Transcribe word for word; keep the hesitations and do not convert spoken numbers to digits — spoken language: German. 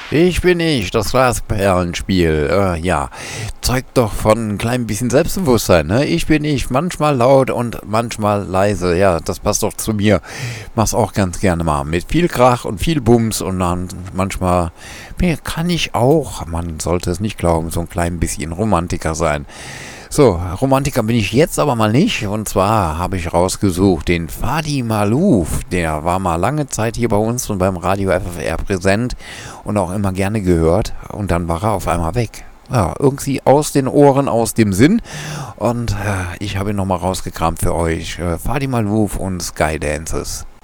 Ich bin ich, das Glasperlenspiel. Äh, ja, zeugt doch von ein klein bisschen Selbstbewusstsein, ne? Ich bin ich, manchmal laut und manchmal leise. Ja, das passt doch zu mir. Mach's auch ganz gerne mal. Mit viel Krach und viel Bums und dann manchmal nee, kann ich auch, man sollte es nicht glauben, so ein klein bisschen Romantiker sein. So, Romantiker bin ich jetzt aber mal nicht. Und zwar habe ich rausgesucht den Fadi Malouf. Der war mal lange Zeit hier bei uns und beim Radio F F R präsent und auch immer gerne gehört. Und dann war er auf einmal weg. Ja, irgendwie aus den Ohren, aus dem Sinn. Und äh, ich habe ihn nochmal rausgekramt für euch. Äh, Fadi Malouf und Sky Dances.